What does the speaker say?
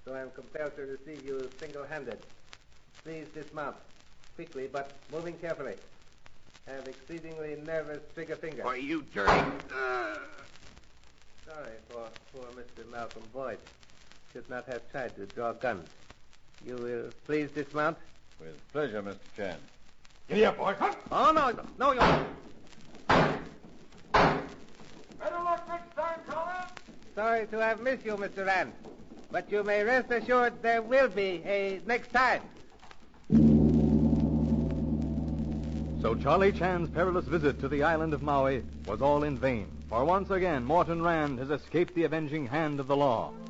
so I am compelled to receive you single-handed. Please dismount. Quickly, but moving carefully. Have exceedingly nervous trigger finger. Why, you dirty... Sorry for poor Mr. Malcolm Boyd. Should not have tried to draw guns. You will please dismount? With pleasure, Mr. Chan. Giddy up, boy. Oh, no, you... Better luck next time, Colin. Sorry to have missed you, Mr. Rand. But you may rest assured there will be a next time. So Charlie Chan's perilous visit to the island of Maui was all in vain, for once again Morton Rand has escaped the avenging hand of the law.